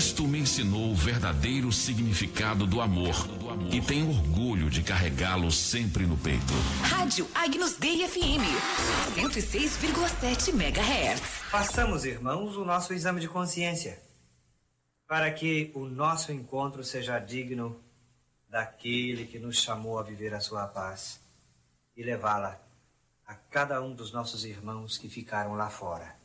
Cristo me ensinou o verdadeiro significado do amor e tenho orgulho de carregá-lo sempre no peito. Rádio Agnus Dei FM 106,7 MHz. Façamos, irmãos, o nosso exame de consciência, para que o nosso encontro seja digno daquele que nos chamou a viver a sua paz e levá-la a cada um dos nossos irmãos que ficaram lá fora.